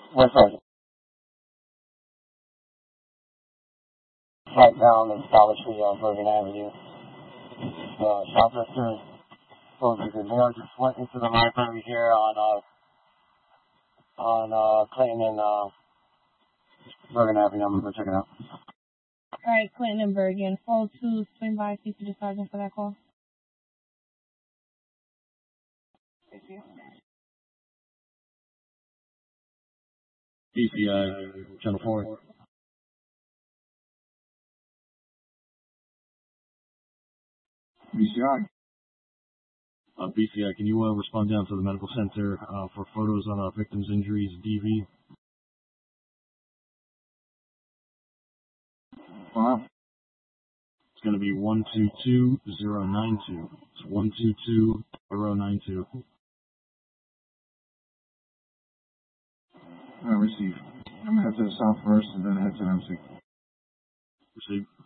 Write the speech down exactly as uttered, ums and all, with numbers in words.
What's that? Right down in Dollar Tree on Bergen Avenue. Uh, Southwestern. So you can now just went into the library here on, uh, on, uh, Clinton and, uh, Bergen Avenue. I'm gonna go check it out. Alright, Clinton and Bergen. four oh two, swing by, speak to the sergeant for that call. Thank you. B C I, Channel four. B C I. Uh, B C I, can you uh, respond down to the medical center uh, for photos on uh, victims' injuries, D V? Wow. It's going to be one two two zero nine two. It's one two two zero nine two. I receive. I'm gonna head to the south first and then head to the M C. Receive.